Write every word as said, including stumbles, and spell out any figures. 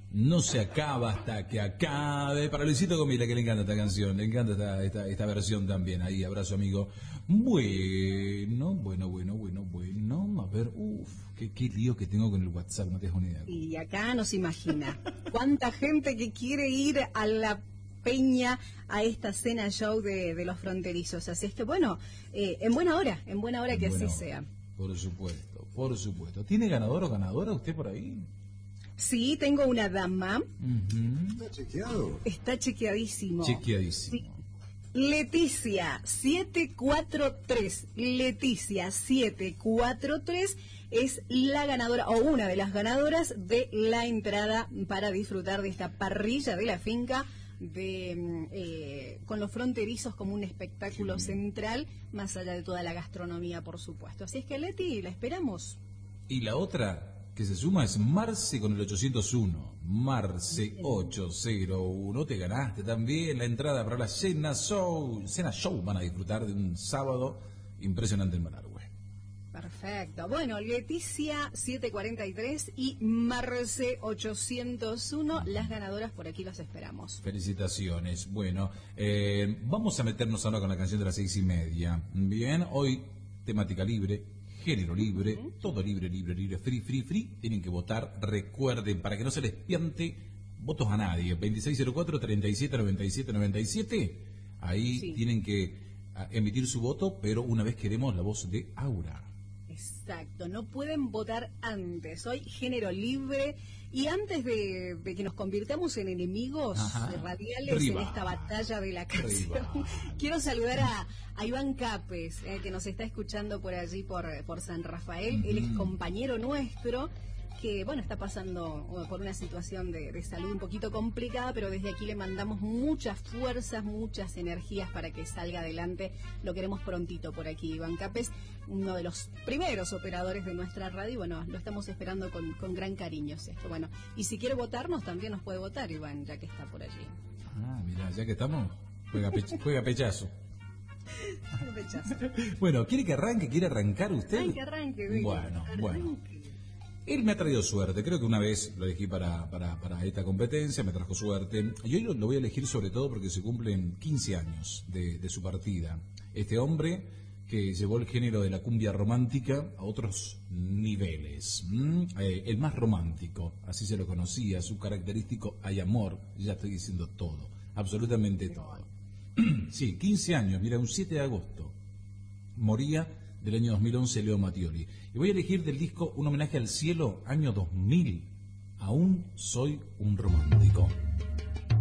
no se acaba hasta que acabe. Para Luisito Gomila, que le encanta esta canción, le encanta esta, esta, esta versión también. Ahí, abrazo, amigo. Bueno, bueno, bueno, bueno, bueno. A ver, uff, qué, qué lío que tengo con el WhatsApp, no te das una idea. Y acá no se imagina cuánta gente que quiere ir a la Peña, a esta cena show de, de los fronterizos. Así es que bueno, eh, en buena hora, en buena hora que así Bueno, sea. Por supuesto, por supuesto. ¿Tiene ganador o ganadora usted por ahí? Sí, tengo una dama. Uh-huh. ¿Está chequeado? Está chequeadísimo. Chequeadísimo. Sí. Leticia siete cuatro tres. Leticia siete cuatro tres es la ganadora o una de las ganadoras de la entrada para disfrutar de esta parrilla de la finca de eh, con los fronterizos como un espectáculo central, más allá de toda la gastronomía, por supuesto. Así es que, Leti, la esperamos. Y la otra que se suma es Marce con el ochocientos uno. Marce ochocientos uno. Te ganaste también la entrada para la cena show. Cena show van a disfrutar de un sábado impresionante en Malargüe. Perfecto. Bueno, Leticia siete cuarenta y tres y Marce ochocientos uno, las ganadoras, por aquí las esperamos. Felicitaciones. Bueno, eh, vamos a meternos ahora con la canción de las seis y media. Bien, hoy temática libre, género libre, uh-huh. Todo libre, libre, libre, free, free, free. Tienen que votar, recuerden, para que no se les piante votos a nadie. veintiséis cero cuatro, treinta y siete noventa y siete noventa y siete. Ahí sí. Tienen que emitir su voto, pero una vez queremos la voz de Aura. Exacto, no pueden votar antes. Hoy género libre y antes de, de que nos convirtamos en enemigos Ajá. radiales Riva. En esta batalla de la canción, quiero saludar a, a Iván Capes, eh, que nos está escuchando por allí, por, por San Rafael. Mm-hmm. Él es compañero nuestro, que bueno, está pasando por una situación de, de salud un poquito complicada, pero desde aquí le mandamos muchas fuerzas, muchas energías para que salga adelante. Lo queremos prontito por aquí, Iván Capes, uno de los primeros operadores de nuestra radio, y bueno, lo estamos esperando con, con gran cariño esto. Bueno, y si quiere votarnos, también nos puede votar, Iván, ya que está por allí. Ah, mira, ya que estamos, juega, pech- juega pechazo. pechazo. Bueno, ¿quiere que arranque? ¿Quiere arrancar usted? Ay, que arranque, bien. Bueno, arranque. bueno. Él me ha traído suerte, creo que una vez lo elegí para, para, para esta competencia, me trajo suerte, y hoy lo, lo voy a elegir sobre todo porque se cumplen quince años de, de su partida. Este hombre que llevó el género de la cumbia romántica a otros niveles, ¿Mm? eh, el más romántico, así se lo conocía, su característico hay amor, ya estoy diciendo todo, absolutamente todo. Sí, quince años, mira, un siete de agosto, moría del año dos mil once Leo Mattioli. Y voy a elegir del disco Un homenaje al cielo, año dos mil. Aún soy un romántico.